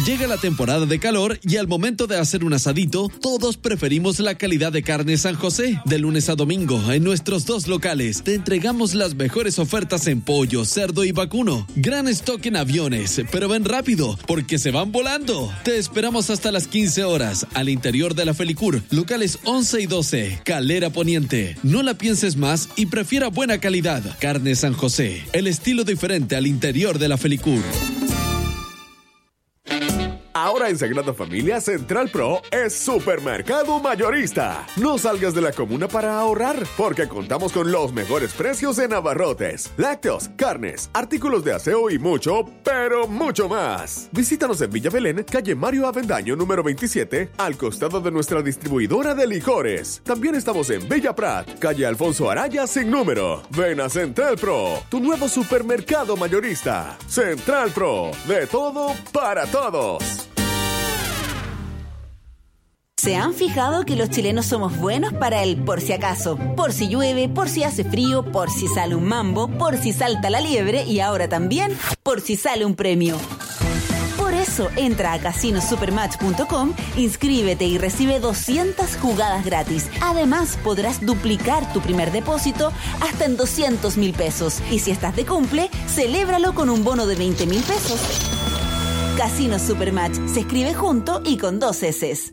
Llega la temporada de calor y al momento de hacer un asadito, todos preferimos la calidad de carne San José. De lunes a domingo, en nuestros 2 locales, te entregamos las mejores ofertas en pollo, cerdo y vacuno. Gran stock en aviones, pero ven rápido, porque se van volando. Te esperamos hasta las 15 horas, al interior de la Felicur, locales 11 y 12, Calera Poniente. No la pienses más y prefiera buena calidad. Carne San José, el estilo diferente al interior de la Felicur. Ahora en Sagrada Familia, Central Pro es supermercado mayorista. No salgas de la comuna para ahorrar, porque contamos con los mejores precios en abarrotes, lácteos, carnes, artículos de aseo y mucho, pero mucho más. Visítanos en Villa Belén, calle Mario Avendaño, número 27, al costado de nuestra distribuidora de licores. También estamos en Bella Prat, calle Alfonso Araya sin número. Ven a Central Pro, tu nuevo supermercado mayorista. Central Pro, de todo para todos. ¿Se han fijado que los chilenos somos buenos para el por si acaso? Por si llueve, por si hace frío, por si sale un mambo, por si salta la liebre y ahora también por si sale un premio. Por eso entra a casinosupermatch.com, inscríbete y recibe 200 jugadas gratis. Además podrás duplicar tu primer depósito hasta en 200.000 pesos. Y si estás de cumple, celébralo con un bono de 20.000 pesos. Casino Supermatch se escribe junto y con 2 S.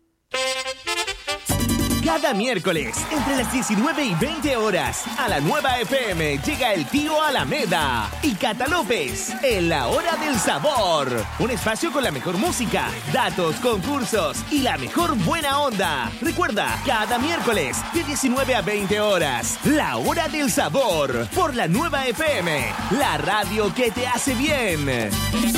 Cada miércoles, entre las 19 y 20 horas, a la Nueva FM llega el tío Alameda y Cata López en La Hora del Sabor. Un espacio con la mejor música, datos, concursos y la mejor buena onda. Recuerda, cada miércoles, de 19 a 20 horas, La Hora del Sabor, por la Nueva FM, la radio que te hace bien.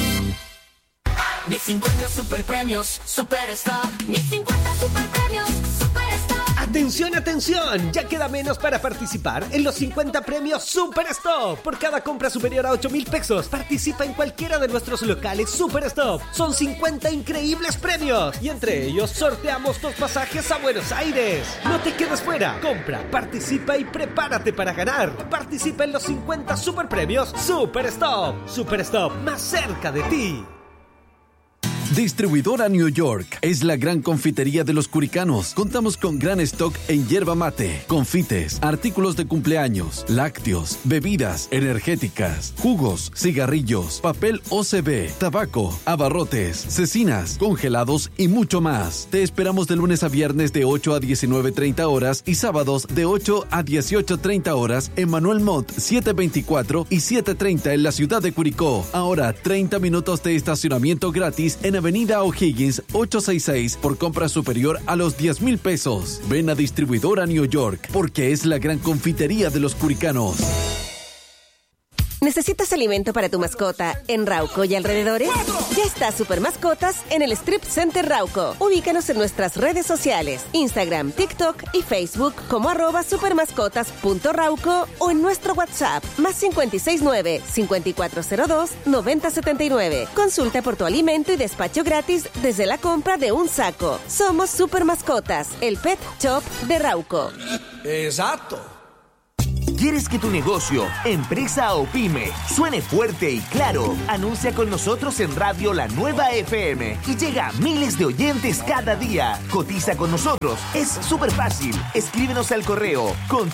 Mis 50 super premios, Superstop. Mis 50 super premios, Superstop. ¡Atención, atención! Ya queda menos para participar en los 50 premios Superstop. Por cada compra superior a 8,000 pesos, participa en cualquiera de nuestros locales Superstop. Son 50 increíbles premios y entre ellos sorteamos 2 pasajes a Buenos Aires. No te quedes fuera. Compra, participa y prepárate para ganar. Participa en los 50 super premios Superstop. Superstop, más cerca de ti. Distribuidora New York es la gran confitería de los curicanos. Contamos con gran stock en yerba mate, confites, artículos de cumpleaños, lácteos, bebidas energéticas, jugos, cigarrillos, papel OCB, tabaco, abarrotes, cecinas, congelados y mucho más. Te esperamos de lunes a viernes de 8 a 19:30 horas y sábados de 8 a 18:30 horas en Manuel Montt 724 y 730 en la ciudad de Curicó. Ahora 30 minutos de estacionamiento gratis en Avenida O'Higgins 866 por compra superior a los 10,000 pesos. Ven a Distribuidora New York porque es la gran confitería de los curicanos. ¿Necesitas alimento para tu mascota en Rauco y alrededores? Ya está Super Mascotas en el Strip Center Rauco. Ubícanos en nuestras redes sociales, Instagram, TikTok y Facebook como @supermascotas.rauco o en nuestro WhatsApp +569 5402 9079. Consulta por tu alimento y despacho gratis desde la compra de un saco. Somos Super Mascotas, el pet shop de Rauco. ¡Exacto! ¿Quieres que tu negocio, empresa o pyme suene fuerte y claro? Anuncia con nosotros en Radio La Nueva FM y llega a miles de oyentes cada día. Cotiza con nosotros. Es súper fácil. Escríbenos al correo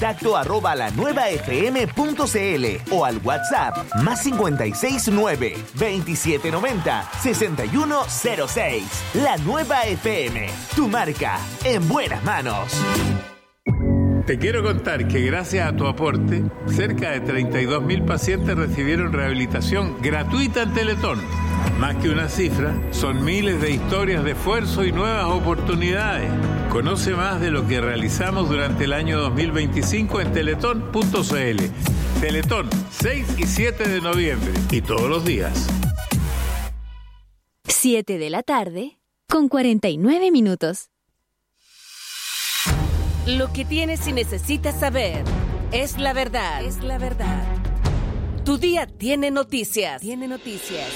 contacto@lanuevafm.cl o al WhatsApp +569 2790 6106. La Nueva FM, tu marca en buenas manos. Te quiero contar que gracias a tu aporte, cerca de 32,000 pacientes recibieron rehabilitación gratuita en Teletón. Más que una cifra, son miles de historias de esfuerzo y nuevas oportunidades. Conoce más de lo que realizamos durante el año 2025 en teletón.cl. Teletón, 6 y 7 de noviembre y todos los días. 7 de la tarde, con 49 minutos. Lo que tienes y necesitas saber es la verdad. Es la verdad. Tu día tiene noticias. Tiene noticias.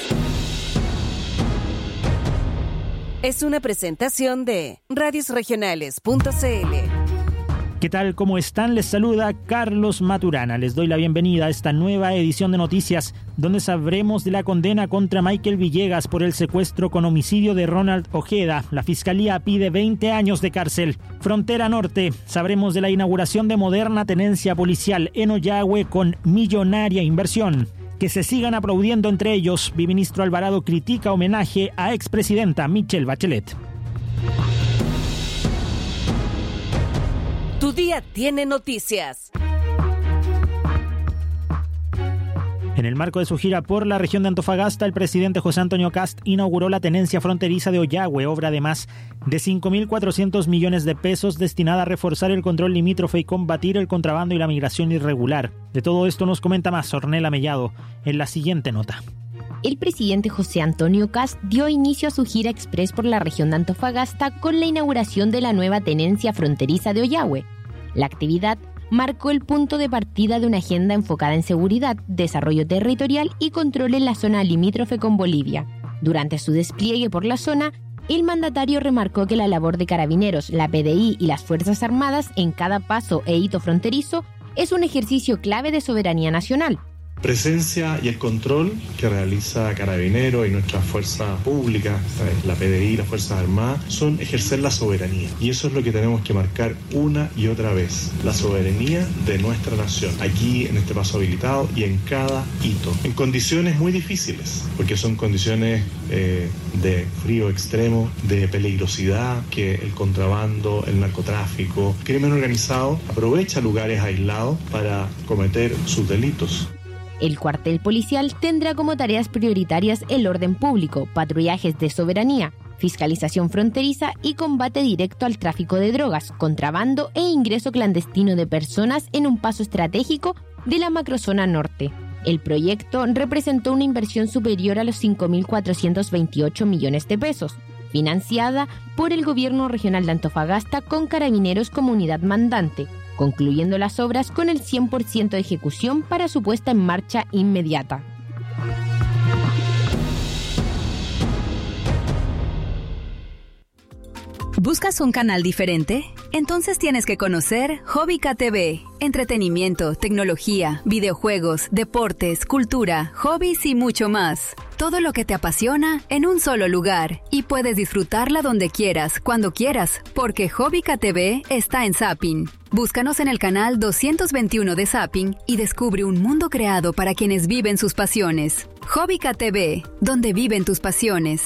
Es una presentación de radiosregionales.cl. ¿Qué tal? ¿Cómo están? Les saluda Carlos Maturana. Les doy la bienvenida a esta nueva edición de noticias, donde sabremos de la condena contra Michael Villegas por el secuestro con homicidio de Ronald Ojeda. La Fiscalía pide 20 años de cárcel. Frontera Norte, sabremos de la inauguración de moderna tenencia policial en Ollagüe con millonaria inversión. Que se sigan aplaudiendo entre ellos. Viceministro Alvarado critica homenaje a expresidenta Michelle Bachelet. Tu día tiene noticias. En el marco de su gira por la región de Antofagasta, el presidente José Antonio Kast inauguró la tenencia fronteriza de Ollagüe, obra de más de 5.400 millones de pesos destinada a reforzar el control limítrofe y combatir el contrabando y la migración irregular. De todo esto nos comenta más Ornella Mellado en la siguiente nota. El presidente José Antonio Kast dio inicio a su gira express por la región de Antofagasta con la inauguración de la nueva tenencia fronteriza de Ollagüe. La actividad marcó el punto de partida de una agenda enfocada en seguridad, desarrollo territorial y control en la zona limítrofe con Bolivia. Durante su despliegue por la zona, el mandatario remarcó que la labor de Carabineros, la PDI y las Fuerzas Armadas en cada paso e hito fronterizo es un ejercicio clave de soberanía nacional. Presencia y el control que realiza Carabineros y nuestra fuerza pública, la PDI y las Fuerzas Armadas, son ejercer la soberanía. Y eso es lo que tenemos que marcar una y otra vez, la soberanía de nuestra nación, aquí en este paso habilitado y en cada hito. En condiciones muy difíciles, porque son condiciones de frío extremo, de peligrosidad, que el contrabando, el narcotráfico, crimen organizado aprovecha lugares aislados para cometer sus delitos. El cuartel policial tendrá como tareas prioritarias el orden público, patrullajes de soberanía, fiscalización fronteriza y combate directo al tráfico de drogas, contrabando e ingreso clandestino de personas en un paso estratégico de la macrozona norte. El proyecto representó una inversión superior a los 5.428 millones de pesos, financiada por el gobierno regional de Antofagasta con Carabineros como unidad mandante, concluyendo las obras con el 100% de ejecución para su puesta en marcha inmediata. ¿Buscas un canal diferente? Entonces tienes que conocer Hobbica TV. Entretenimiento, tecnología, videojuegos, deportes, cultura, hobbies y mucho más. Todo lo que te apasiona en un solo lugar. Y puedes disfrutarla donde quieras, cuando quieras, porque Hobbica TV está en Zapping. Búscanos en el canal 221 de Zapping y descubre un mundo creado para quienes viven sus pasiones. Hobbica TV, donde viven tus pasiones.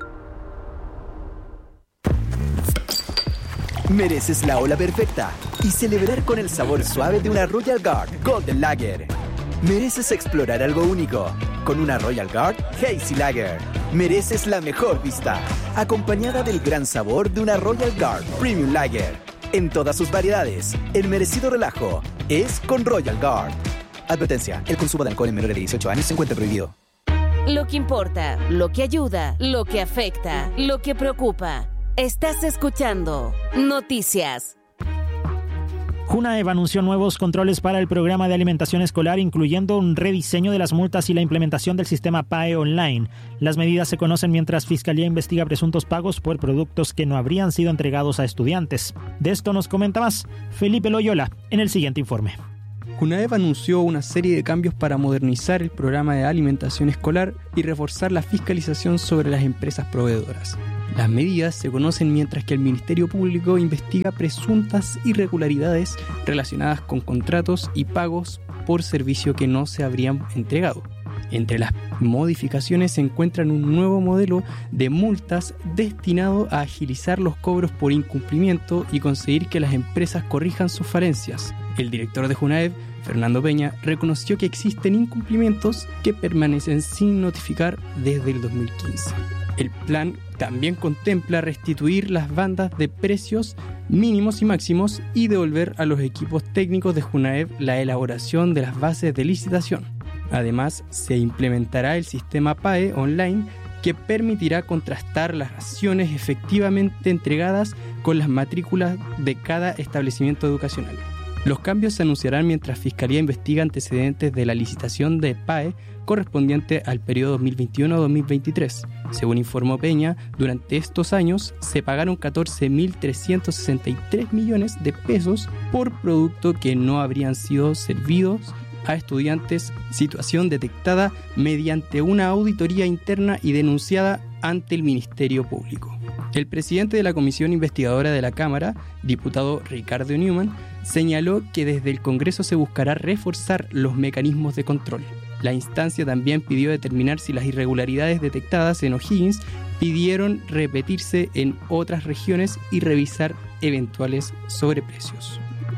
Mereces la ola perfecta y celebrar con el sabor suave de una Royal Guard Golden Lager. Mereces explorar algo único con una Royal Guard Hazy Lager. Mereces la mejor vista, acompañada del gran sabor de una Royal Guard Premium Lager. En todas sus variedades, el merecido relajo es con Royal Guard. Advertencia, el consumo de alcohol en menores de 18 años se encuentra prohibido. Lo que importa, lo que ayuda, lo que afecta, lo que preocupa. Estás escuchando Noticias. Junaev anunció nuevos controles para el programa de alimentación escolar, incluyendo un rediseño de las multas y la implementación del sistema PAE online. Las medidas se conocen mientras Fiscalía investiga presuntos pagos por productos que no habrían sido entregados a estudiantes. De esto nos comenta más Felipe Loyola en el siguiente informe. Junaev anunció una serie de cambios para modernizar el programa de alimentación escolar y reforzar la fiscalización sobre las empresas proveedoras. Las medidas se conocen mientras que el Ministerio Público investiga presuntas irregularidades relacionadas con contratos y pagos por servicio que no se habrían entregado. Entre las modificaciones se encuentran un nuevo modelo de multas destinado a agilizar los cobros por incumplimiento y conseguir que las empresas corrijan sus falencias. El director de Junaev, Fernando Peña, reconoció que existen incumplimientos que permanecen sin notificar desde el 2015. El plan también contempla restituir las bandas de precios mínimos y máximos y devolver a los equipos técnicos de Junaev la elaboración de las bases de licitación. Además, se implementará el sistema PAE online que permitirá contrastar las raciones efectivamente entregadas con las matrículas de cada establecimiento educacional. Los cambios se anunciarán mientras Fiscalía investiga antecedentes de la licitación de PAE correspondiente al periodo 2021-2023. Según informó Peña, durante estos años se pagaron 14.363 millones de pesos por producto que no habrían sido servidos a estudiantes, situación detectada mediante una auditoría interna y denunciada ante el Ministerio Público. El presidente de la Comisión Investigadora de la Cámara, diputado Ricardo Newman, señaló que desde el Congreso se buscará reforzar los mecanismos de control. La instancia también pidió determinar si las irregularidades detectadas en O'Higgins pidieron repetirse en otras regiones y revisar eventuales sobreprecios.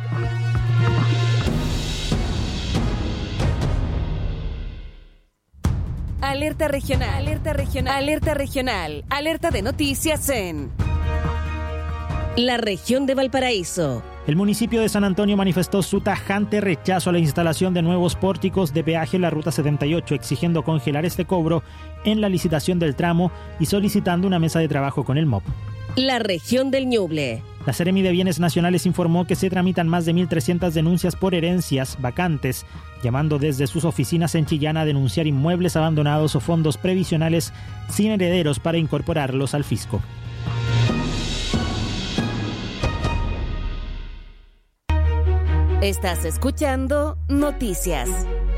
Alerta regional, alerta regional, alerta regional, alerta de noticias en la región de Valparaíso. El municipio de San Antonio manifestó su tajante rechazo a la instalación de nuevos pórticos de peaje en la Ruta 78, exigiendo congelar este cobro en la licitación del tramo y solicitando una mesa de trabajo con el MOP. La región del Ñuble. La Seremi de Bienes Nacionales informó que se tramitan más de 1.300 denuncias por herencias vacantes, llamando desde sus oficinas en Chillán a denunciar inmuebles abandonados o fondos previsionales sin herederos para incorporarlos al fisco. Estás escuchando Noticias.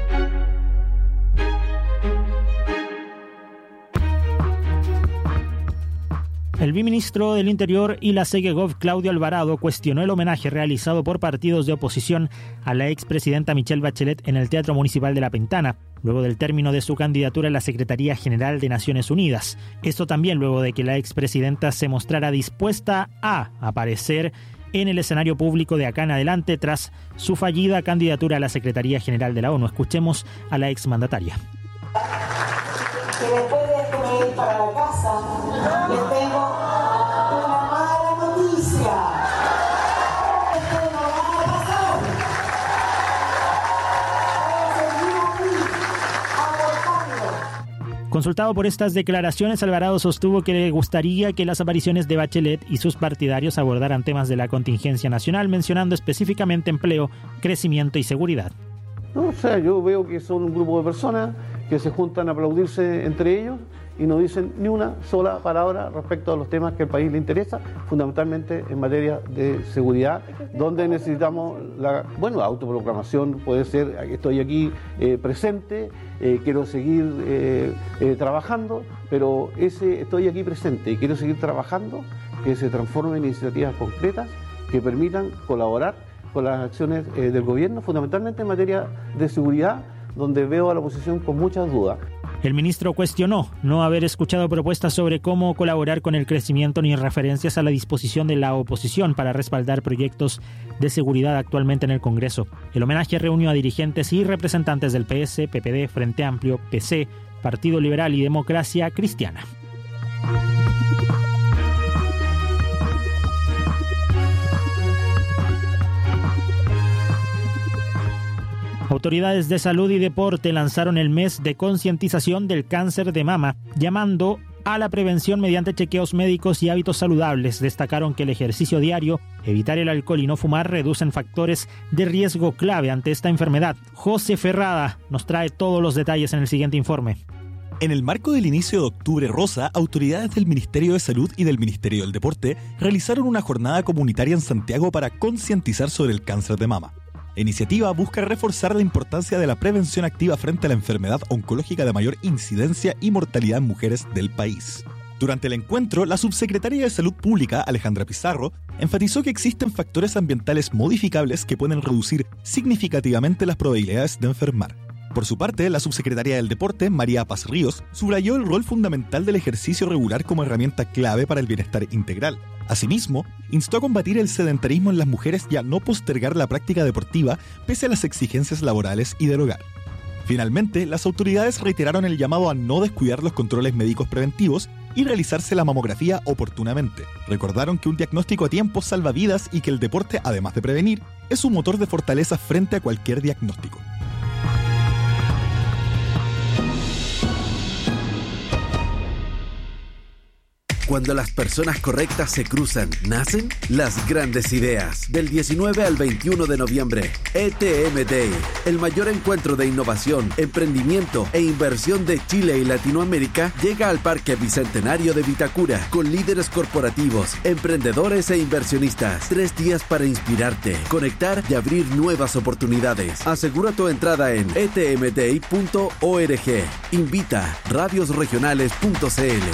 El viceministro del Interior y la Segegov, Claudio Alvarado, cuestionó el homenaje realizado por partidos de oposición a la expresidenta Michelle Bachelet en el Teatro Municipal de La Pintana, luego del término de su candidatura a la Secretaría General de Naciones Unidas. Esto también luego de que la expresidenta se mostrara dispuesta a aparecer en el escenario público de acá en adelante tras su fallida candidatura a la Secretaría General de la ONU. Escuchemos a la exmandataria. Que después de esto me voy para la casa, les tengo una mala noticia. Esto no va a pasar. Voy a seguir aquí, aportando. Consultado por estas declaraciones, Alvarado sostuvo que le gustaría que las apariciones de Bachelet y sus partidarios abordaran temas de la contingencia nacional, mencionando específicamente empleo, crecimiento y seguridad. No, o sea, yo veo que son un grupo de personas que se juntan a aplaudirse entre ellos y no dicen ni una sola palabra respecto a los temas que al país le interesa, fundamentalmente en materia de seguridad, donde necesitamos la autoproclamación, puede ser, estoy aquí presente, quiero seguir trabajando, pero ese estoy aquí presente y quiero seguir trabajando, que se transforme en iniciativas concretas que permitan colaborar con las acciones del gobierno, fundamentalmente en materia de seguridad, donde veo a la oposición con muchas dudas. El ministro cuestionó no haber escuchado propuestas sobre cómo colaborar con el crecimiento ni referencias a la disposición de la oposición para respaldar proyectos de seguridad actualmente en el Congreso. El homenaje reunió a dirigentes y representantes del PS, PPD, Frente Amplio, PC, Partido Liberal y Democracia Cristiana. Autoridades de salud y deporte lanzaron el mes de concientización del cáncer de mama, llamando a la prevención mediante chequeos médicos y hábitos saludables. Destacaron que el ejercicio diario, evitar el alcohol y no fumar reducen factores de riesgo clave ante esta enfermedad. José Ferrada nos trae todos los detalles en el siguiente informe. En el marco del inicio de Octubre Rosa, autoridades del Ministerio de Salud y del Ministerio del Deporte realizaron una jornada comunitaria en Santiago para concientizar sobre el cáncer de mama. La iniciativa busca reforzar la importancia de la prevención activa frente a la enfermedad oncológica de mayor incidencia y mortalidad en mujeres del país. Durante el encuentro, la subsecretaria de Salud Pública, Alejandra Pizarro, enfatizó que existen factores ambientales modificables que pueden reducir significativamente las probabilidades de enfermar. Por su parte, la subsecretaria del Deporte, María Paz Ríos, subrayó el rol fundamental del ejercicio regular como herramienta clave para el bienestar integral. Asimismo, instó a combatir el sedentarismo en las mujeres y a no postergar la práctica deportiva pese a las exigencias laborales y del hogar. Finalmente, las autoridades reiteraron el llamado a no descuidar los controles médicos preventivos y realizarse la mamografía oportunamente. Recordaron que un diagnóstico a tiempo salva vidas y que el deporte, además de prevenir, es un motor de fortaleza frente a cualquier diagnóstico. Cuando las personas correctas se cruzan, nacen las grandes ideas. Del 19 al 21 de noviembre, ETM Day, el mayor encuentro de innovación, emprendimiento e inversión de Chile y Latinoamérica, llega al Parque Bicentenario de Vitacura con líderes corporativos, emprendedores e inversionistas. 3 días para inspirarte, conectar y abrir nuevas oportunidades. Asegura tu entrada en etmday.org. Invita radiosregionales.cl.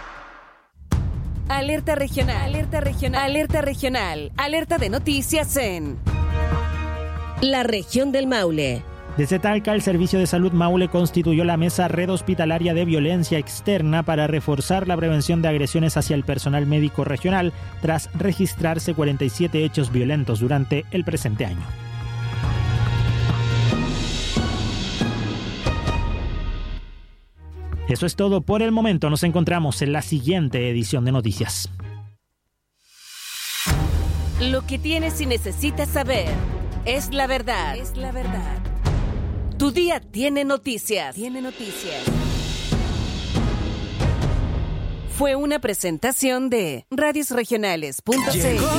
Alerta regional, alerta regional, alerta regional, alerta de noticias en la región del Maule. Desde Talca, el Servicio de Salud Maule constituyó la Mesa Red Hospitalaria de Violencia Externa para reforzar la prevención de agresiones hacia el personal médico regional tras registrarse 47 hechos violentos durante el presente año. Eso es todo por el momento. Nos encontramos en la siguiente edición de Noticias. Lo que tienes y necesitas saber es la verdad. Es la verdad. Tu día tiene noticias. Tiene noticias. Fue una presentación de radiosregionales.cl.